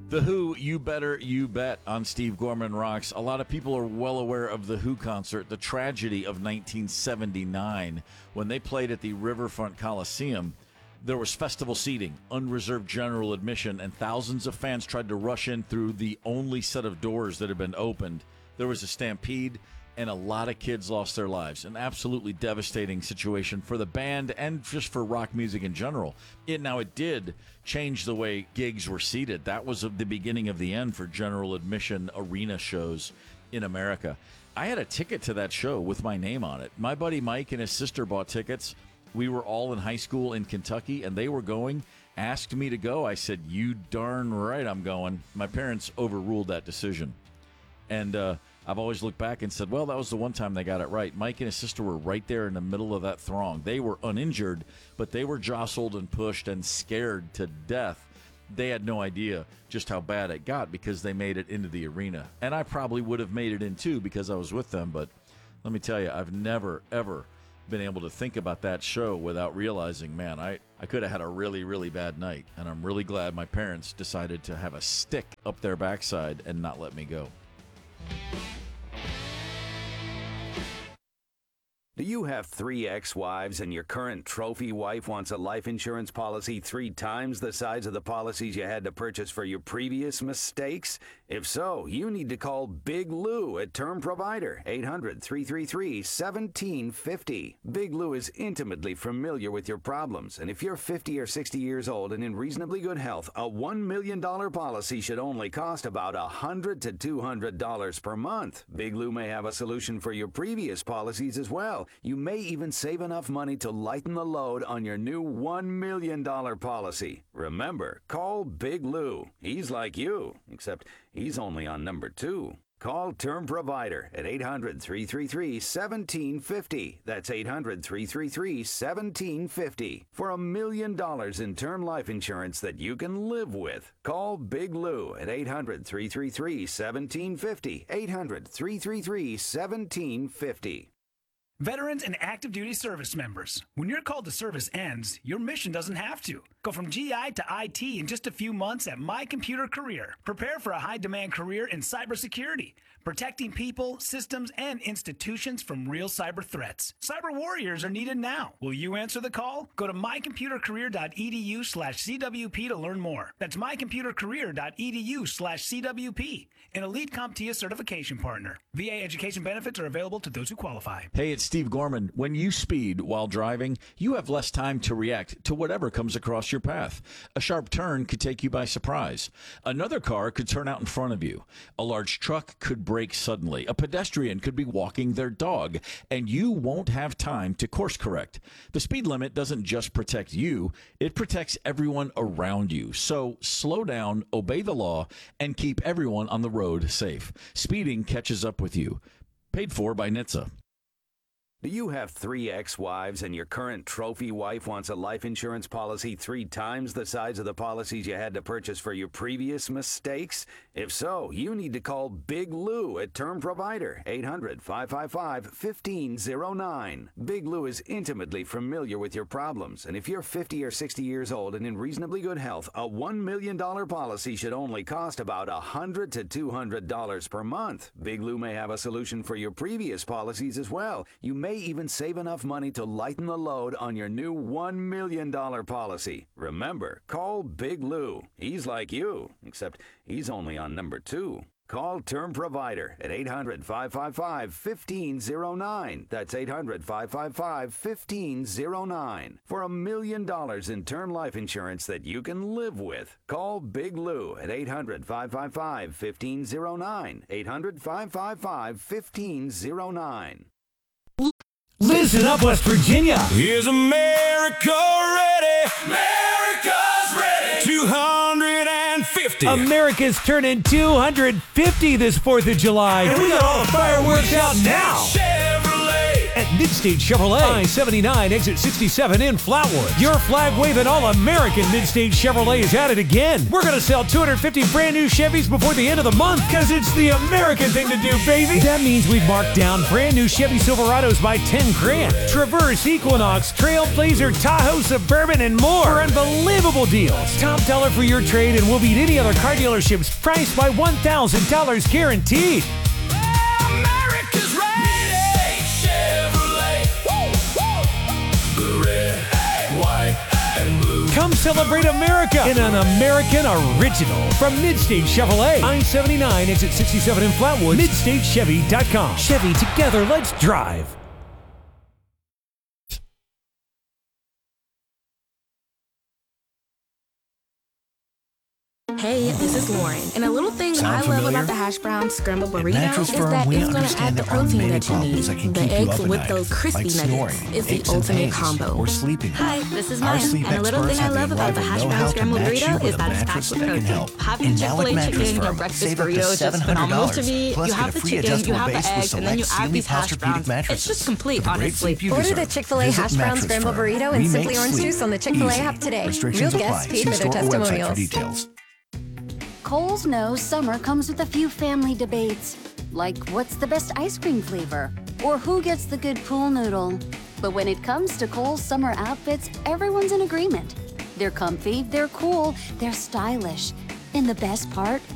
The Who, You Better You Bet on Steve Gorman Rocks. A lot of people are well aware of the Who concert, the tragedy of 1979, when they played at the Riverfront Coliseum. There was festival seating, unreserved general admission, and thousands of fans tried to rush in through the only set of doors that had been opened. There was a stampede, and a lot of kids lost their lives. An absolutely devastating situation for the band and just for rock music in general. It did change the way gigs were seated. That was the beginning of the end for general admission arena shows in America. I had a ticket to that show with my name on it. My buddy Mike and his sister bought tickets. We were all in high school in Kentucky, and they were going, asked me to go. I said, you darn right I'm going. My parents overruled that decision. And I've always looked back and said, well, that was the one time they got it right. Mike and his sister were right there in the middle of that throng. They were uninjured, but they were jostled and pushed and scared to death. They had no idea just how bad it got because they made it into the arena. And I probably would have made it in too because I was with them. But let me tell you, I've never, ever been able to think about that show without realizing, man, I could have had a really, really bad night. And I'm really glad my parents decided to have a stick up their backside and not let me go. Do you have 3 ex-wives and your current trophy wife wants a life insurance policy 3 times the size of the policies you had to purchase for your previous mistakes? If so, you need to call Big Lou at Term Provider, 800-333-1750. Big Lou is intimately familiar with your problems, and if you're 50 or 60 years old and in reasonably good health, a $1 million policy should only cost about $100 to $200 per month. Big Lou may have a solution for your previous policies as well. You may even save enough money to lighten the load on your new $1 million policy. Remember, call Big Lou. He's like you, except he's only on number 2. Call Term Provider at 800-333-1750. That's 800-333-1750 for $1 million in term life insurance that you can live with. Call Big Lou at 800-333-1750. 800-333-1750. Veterans and active duty service members, when your call to service ends, your mission doesn't have to. Go from GI to IT in just a few months at My Computer Career. Prepare for a high-demand career in cybersecurity, protecting people, systems, and institutions from real cyber threats. Cyber warriors are needed now. Will you answer the call? Go to mycomputercareer.edu/CWP to learn more. That's mycomputercareer.edu/CWP, an elite CompTIA certification partner. VA education benefits are available to those who qualify. Hey, it's Steve Gorman. When you speed while driving, you have less time to react to whatever comes across your path. A sharp turn could take you by surprise. Another car could turn out in front of you. A large truck could brake suddenly. A pedestrian could be walking their dog, and you won't have time to course correct. The speed limit doesn't just protect you, it protects everyone around you. So slow down, obey the law, and keep everyone on the road safe. Speeding catches up with you. Paid for by NHTSA. Do you have 3 ex-wives and your current trophy wife wants a life insurance policy 3 times the size of the policies you had to purchase for your previous mistakes? If so, you need to call Big Lou at Term Provider, 800-555-1509. Big Lou is intimately familiar with your problems, and if you're 50 or 60 years old and in reasonably good health, a $1 million policy should only cost about $100 to $200 per month. Big Lou may have a solution for your previous policies as well. You may even save enough money to lighten the load on your new $1 million policy. Remember, call Big Lou. He's like you, except he's only on number 2. Call Term Provider at 800-555-1509. That's 800-555-1509 for $1 million in term life insurance that you can live with. Call Big Lou at 800-555-1509. 800-555-1509. Listen up, West Virginia. Is America ready? America's ready. 250. America's turning 250 this 4th of July. And we got all the fireworks out now. Chevrolet. at Midstate Chevrolet. I-79 exit 67 in Flatwood. Your flag-waving all-American Midstate Chevrolet is at it again. We're going to sell 250 brand new Chevys before the end of the month because it's the American thing to do, baby. That means we've marked down brand new Chevy Silverados by 10 grand. Traverse, Equinox, Trailblazer, Tahoe, Suburban, and more for unbelievable deals. Top dollar for your trade and we'll beat any other car dealership's price by $1,000 guaranteed. America's ready. Chevrolet. Woo, woo. The red, white, and blue. Come celebrate America in an American original from Midstate Chevrolet. I-79 exit 67 in Flatwood. MidstateChevy.com. Chevy, together, let's drive. Hey, this is Lauren. And a little thing Sound I love familiar? about the hash brown scrambled burrito Mattress is Firm, that we it's going to understand add the there are protein many that you need. problems that can The keep you eggs up at with night, those crispy like nuggets snoring, is the aches and ultimate pains, combo. or sleeping. Hi, this is Our Maya. sleep And a little experts thing I have the love about the arrival hash brown know-how to scrambled match you burrito with is a that it's packed mattress with that can protein. help. Having And Chick-fil-A now at Mattress chicken, Firm, breakfast save up to burrito is just phenomenal to $700. me. Plus, You get have a the free chicken, you adjustable have the base with eggs, and then you select add these Sealy hash browns. Posturepedic mattresses. It's just complete, For the great honestly. sleep you Order the deserve. Chick-fil-A Visit hash brown Mattress scrambled Firm. burrito and Remake Simply Orange sleep Juice on the Chick-fil-A easy. app today. Restrictions Real apply. guests paid See for their store or website for testimonials. details. Kohl's knows summer comes with a few family debates, like what's the best ice cream flavor, or who gets the good pool noodle. But when it comes to Kohl's summer outfits, everyone's in agreement. They're comfy, they're cool, they're stylish. And the best part,